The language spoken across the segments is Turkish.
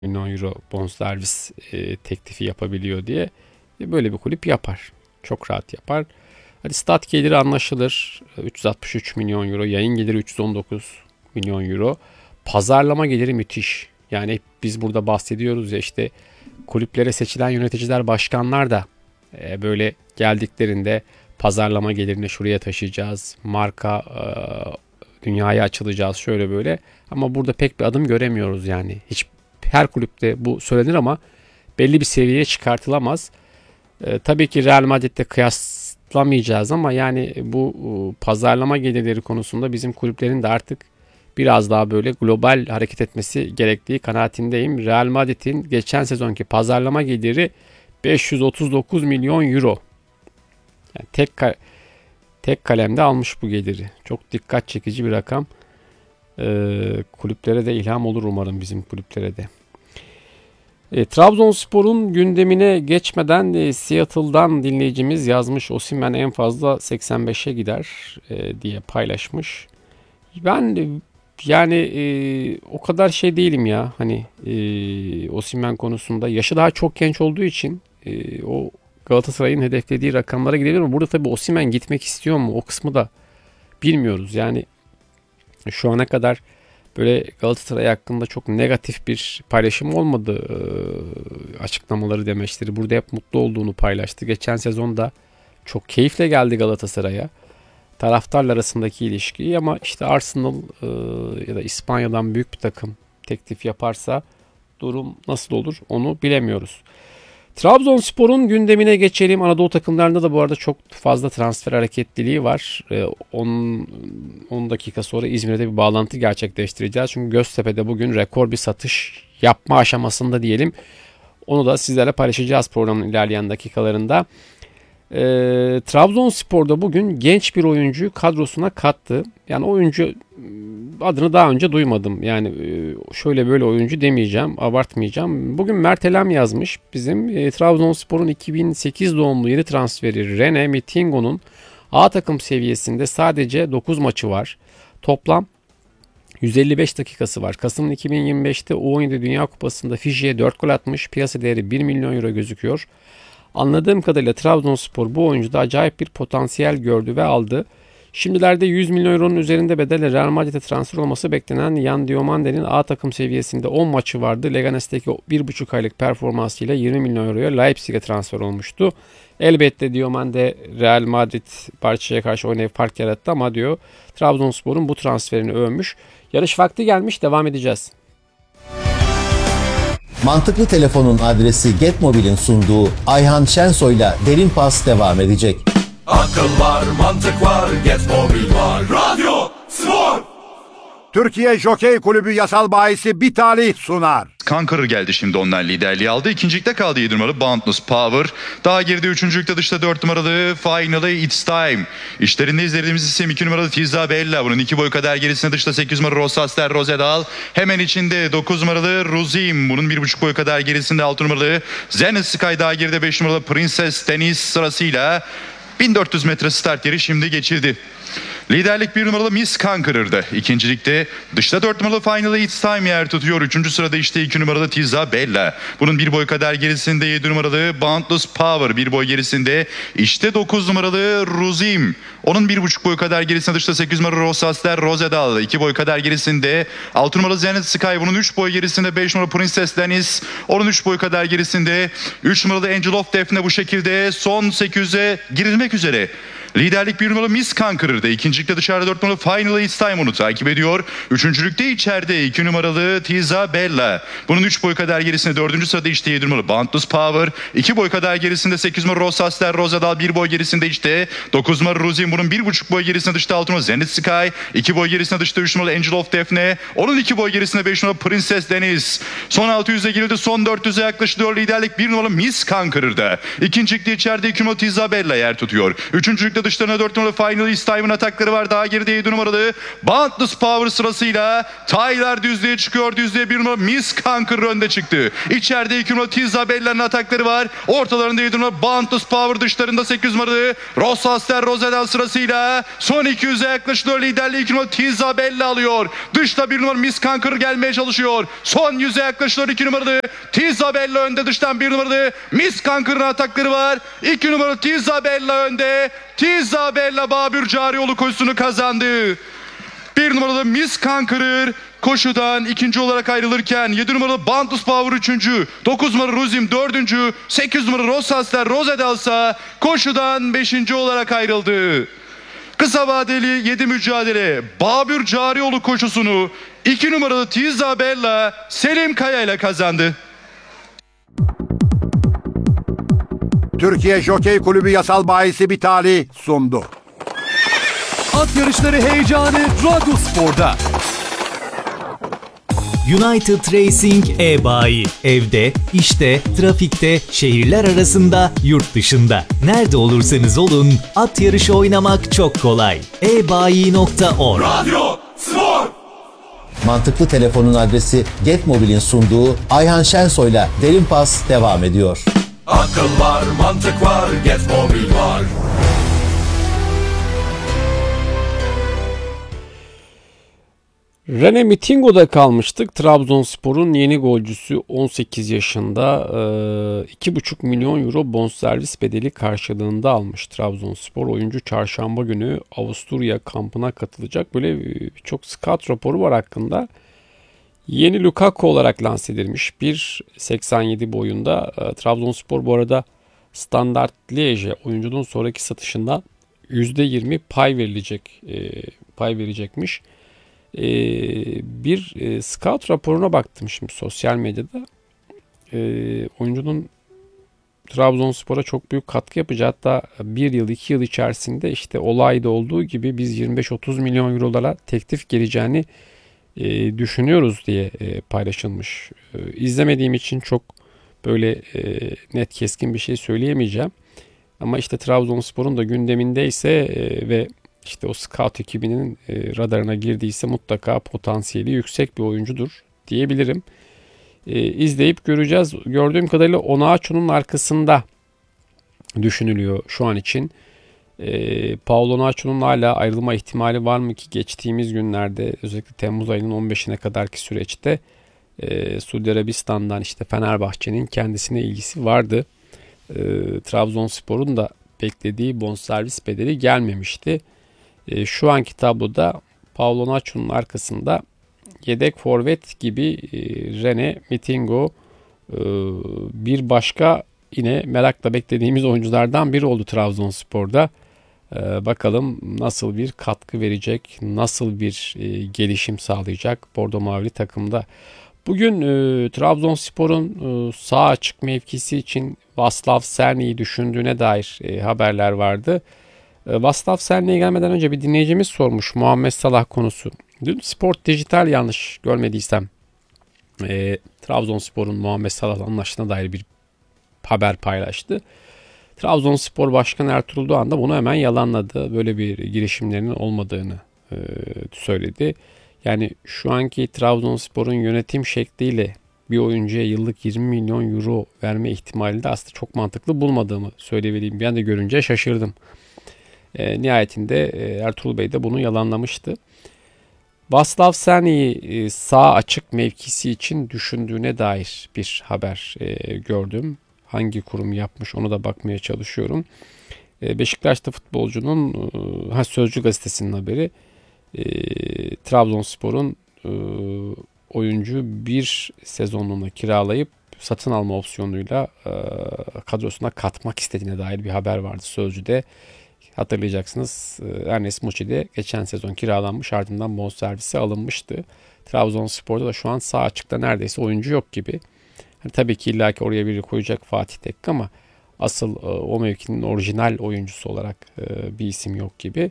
milyon euro bonservis teklifi yapabiliyor diye. Böyle bir kulüp yapar. Çok rahat yapar. Hadi stat geliri anlaşılır. 363 milyon euro. Yayın geliri 319 milyon euro. Pazarlama geliri müthiş. Yani biz burada bahsediyoruz ya, işte kulüplere seçilen yöneticiler, başkanlar da böyle geldiklerinde pazarlama gelirini şuraya taşıyacağız. Marka dünyaya açılacağız şöyle böyle. Ama burada pek bir adım göremiyoruz yani. Hiç her kulüpte bu söylenir ama belli bir seviyeye çıkartılamaz. Tabii ki Real Madrid'le kıyaslamayacağız ama yani bu pazarlama gelirleri konusunda bizim kulüplerin de artık biraz daha böyle global hareket etmesi gerektiği kanaatindeyim. Real Madrid'in geçen sezonki pazarlama geliri 539 milyon euro. Yani tek kalemde almış bu geliri. Çok dikkat çekici bir rakam. Kulüplere de ilham olur umarım, bizim kulüplere de. Trabzonspor'un gündemine geçmeden Seattle'dan dinleyicimiz yazmış. Osimhen en fazla 85'e gider diye paylaşmış. Ben yani o kadar şey değilim ya. Hani Osimhen konusunda yaşı daha çok genç olduğu için o Galatasaray'ın hedeflediği rakamlara gidebilir mi? Burada tabii Osimhen gitmek istiyor mu? O kısmı da bilmiyoruz. Yani şu ana kadar böyle Galatasaray hakkında çok negatif bir paylaşım olmadı. Açıklamaları, demeçleri. Burada hep mutlu olduğunu paylaştı. Geçen sezonda çok keyifle geldi Galatasaray'a. Taraftarlar arasındaki ilişkiyi, ama işte Arsenal ya da İspanya'dan büyük bir takım teklif yaparsa durum nasıl olur onu bilemiyoruz. Trabzonspor'un gündemine geçelim. Anadolu takımlarında da bu arada çok fazla transfer hareketliliği var. 10 dakika sonra İzmir'de bir bağlantı gerçekleştireceğiz. Çünkü Göztepe'de bugün rekor bir satış yapma aşamasında diyelim. Onu da sizlerle paylaşacağız programın ilerleyen dakikalarında. Trabzonspor'da bugün genç bir oyuncuyu kadrosuna kattı. Yani oyuncu adını daha önce duymadım. Yani şöyle böyle oyuncu demeyeceğim, abartmayacağım. Bugün Mert Elem yazmış. Bizim Trabzonspor'un 2008 doğumlu yeni transferi Rene Mitingo'nun A takım seviyesinde sadece 9 maçı var. Toplam 155 dakikası var. Kasım 2025'te U17 Dünya Kupası'nda Fiji'ye 4 gol atmış. Piyasa değeri 1 milyon euro gözüküyor. Anladığım kadarıyla Trabzonspor bu oyuncuda acayip bir potansiyel gördü ve aldı. Şimdilerde 100 milyon euronun üzerinde bedelle Real Madrid'e transfer olması beklenen Yan Diomande'nin A takım seviyesinde 10 maçı vardı. Leganes'teki 1,5 aylık performansıyla 20 milyon euroya Leipzig'e transfer olmuştu. Elbette Diomande Real Madrid Barça'ya karşı oynayıp fark yarattı ama diyor Trabzonspor'un bu transferini övmüş. Yarış vakti gelmiş, devam edeceğiz. Mantıklı Telefon'un adresi Getmobil'in sunduğu Ayhan Şensoy'la Derin Pas devam edecek. Akıl var, mantık var, Getmobil var. Radyo, spor. Türkiye Jokey Kulübü yasal bahisi bir talih sunar. Conqueror geldi şimdi, ondan liderliği aldı. İkincilikte kaldı 7 numaralı Boundless Power. Daha geride üçüncülükte dışta 4 numaralı Finally It's Time. İşlerinde izlediğimiz isim 2 numaralı Tizza Bella. Bunun 2 boy kadar gerisinde dışta 8 numaralı Rosaster Rosedal. Hemen içinde 9 numaralı Ruzim. Bunun 1,5 boy kadar gerisinde 6 numaralı Zenith Sky. Daha geride 5 numaralı Princess Deniz sırasıyla 1400 metre start yeri şimdi geçildi. Liderlik 1 numaralı Miss Conqueror'da. İkincilikte dışta 4 numaralı Finally It's Time yer tutuyor. Üçüncü sırada işte 2 numaralı Tizza Bella. Bunun 1 boy kadar gerisinde 7 numaralı Boundless Power. 1 boy gerisinde işte 9 numaralı Ruzim. Onun 1,5 boy kadar gerisinde dışta 8 numaralı Rosaster Rosedal. 2 boy kadar gerisinde 6 numaralı Zenith Sky. Bunun 3 boy gerisinde 5 numaralı Princess Deniz. Onun 3 boy kadar gerisinde 3 numaralı Angel of Daphne bu şekilde son 800'e girilmek üzere. Liderlik 1 numaralı Miss Conqueror'da. İkincilikte dışarıda 4 numaralı Finally It's Time onu takip ediyor. Üçüncülükte içeride 2 numaralı Tizza Bella. Bunun 3 boy kadar gerisinde 4. sırada işte 7 numaralı Boundless Power. 2 boy kadar gerisinde 8 numaralı Rosaster Rosedal. 1 boy gerisinde işte 9 numaralı Ruzin. Bunun 1,5 boy gerisinde dışta 6 numaralı Zenith Sky. 2 boy gerisinde dışta 3 numaralı Angel of Daphne. Onun 2 boy gerisinde 5 numaralı Princess Deniz. Son 600'e girildi. Son 400'e yaklaşıyor. Liderlik 1 numaralı Miss Conqueror'da. İkincilikte içeride 2 numaralı Tizza Bella yer tutuyor. Üçüncülükte dışlarına 4 numaralı Final East Time'ın atakları var. Daha geride 7 numaralı Boundless Power sırasıyla Tyler düzlüğe çıkıyor. Düzlüğe 1 numaralı Miss Conqueror önde çıktı. İçeride 2 numaralı Tizza Bella'nın atakları var. Ortalarında 7 numaralı Boundless Power, dışlarında 8 numaralı Rosaster Rosedal sırasıyla sırasıyla son 200'e yaklaşıyor. Liderliği 2 numara Tizabella alıyor. Dışta 1 numara Miss Conquer gelmeye çalışıyor. Son 100'e yaklaşıyor 2 numaralı Tizabella önde. Dıştan 1 numaralı Miss Conquer'ın atakları var. 2 numaralı Tizabella önde. Tizabella Babür Carioğlu koşusunu kazandı. 1 numaralı Miss Conqueror koşudan ikinci olarak ayrılırken 7 numaralı Bantus Power 3. 9 numaralı Ruzim 4. 8 numaralı Rosasler Rosedalsa koşudan 5. olarak ayrıldı. Kısa vadeli 7 mücadele Babür Carioğlu koşusunu 2 numaralı Tizabella Selim Kaya ile kazandı. Türkiye Jokey Kulübü Yasal Bayisi Bitali sundu. At yarışları heyecanı Radyo Spor'da. United Racing e-bayi. Evde, işte, trafikte, şehirler arasında, yurt dışında. Nerede olursanız olun, at yarışı oynamak çok kolay. ebayi.org. Radyo Spor. Mantıklı Telefon'un adresi Getmobil'in sunduğu Ayhan Şensoy'la Derin Pas devam ediyor. Akıl var, mantık var, Getmobil var. Rene Mitingo'da kalmıştık. Trabzonspor'un yeni golcüsü 18 yaşında 2,5 milyon euro bonservis bedeli karşılığında almış Trabzonspor. Oyuncu çarşamba günü Avusturya kampına katılacak. Böyle çok scout raporu var hakkında. Yeni Lukaku olarak lanse edilmiş. 1,87 boyunda. Trabzonspor bu arada Standard Liège oyuncunun sonraki satışından %20 pay verecekmiş. Bir scout raporuna baktım şimdi sosyal medyada. Oyuncunun Trabzonspor'a çok büyük katkı yapacağı, hatta 1 yıl 2 yıl içerisinde işte olayda olduğu gibi biz 25-30 milyon eurolara teklif geleceğini düşünüyoruz diye paylaşılmış. İzlemediğim için çok böyle net keskin bir şey söyleyemeyeceğim. Ama işte Trabzonspor'un da gündemindeyse ve işte o scout ekibinin radarına girdiyse mutlaka potansiyeli yüksek bir oyuncudur diyebilirim. İzleyip göreceğiz. Gördüğüm kadarıyla Onaçu'nun arkasında düşünülüyor şu an için. Paulo Onaçu'nun hala ayrılma ihtimali var mı ki geçtiğimiz günlerde özellikle Temmuz ayının 15'ine kadarki süreçte Suudi Arabistan'dan işte Fenerbahçe'nin kendisine ilgisi vardı. Trabzonspor'un da beklediği bonservis bedeli gelmemişti. Şu anki tabloda Paulo Onaçu'nun arkasında yedek forvet gibi Rene Mitingo bir başka yine merakla beklediğimiz oyunculardan biri oldu Trabzonspor'da. Bakalım nasıl bir katkı verecek, nasıl bir gelişim sağlayacak Bordo Mavili takımda. Bugün Trabzonspor'un sağ açık mevkisi için Václav Cerny'i düşündüğüne dair haberler vardı. Václav Cerny'e gelmeden önce bir dinleyicimiz sormuş Muhammed Salah konusu. Dün Sport Dijital yanlış görmediysem Trabzonspor'un Muhammed Salah'la anlaştığına dair bir haber paylaştı. Trabzonspor Başkanı Ertuğrul Doğan da bunu hemen yalanladı. Böyle bir girişimlerinin olmadığını söyledi. Yani şu anki Trabzonspor'un yönetim şekliyle bir oyuncuya yıllık 20 milyon euro verme ihtimali de aslında çok mantıklı bulmadığımı söyleyebileyim. Ben de görünce şaşırdım. Nihayetinde Ertuğrul Bey de bunu yalanlamıştı. Václav Cerny'i sağ açık mevkisi için düşündüğüne dair bir haber gördüm. Hangi kurum yapmış ona da bakmaya çalışıyorum. Beşiktaş'ta futbolcunun Sözcü gazetesinin haberi. Trabzonspor'un oyuncu bir sezonluğuna kiralayıp satın alma opsiyonuyla kadrosuna katmak istediğine dair bir haber vardı Sözcü'de. Hatırlayacaksınız Ernest Muçi de geçen sezon kiralanmış, ardından bonservisi alınmıştı. Trabzonspor'da da şu an sağ açıkta neredeyse oyuncu yok gibi. Tabii ki illaki oraya biri koyacak Fatih Tekke ama asıl o mevkinin orijinal oyuncusu olarak bir isim yok gibi.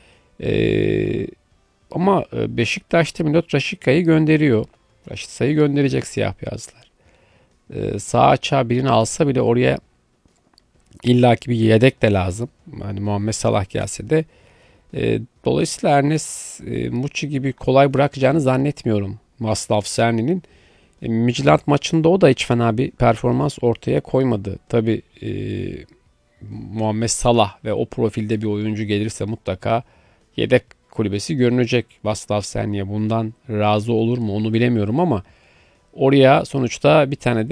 Ama Beşiktaş'ta Milot Raşika'yı gönderiyor. Raşika'yı gönderecek siyah beyazlar. Sağ açığa birini alsa bile oraya illaki bir yedek de lazım. Hani Muhammed Salah gelse de. Dolayısıyla Ernest Muçi gibi kolay bırakacağını zannetmiyorum Václav Cerny'nin. Midtjylland maçında o da hiç fena bir performans ortaya koymadı. Tabii Muhammed Salah ve o profilde bir oyuncu gelirse mutlaka yedek kulübesi görünecek. Václav Serniye bundan razı olur mu onu bilemiyorum ama oraya sonuçta bir tane de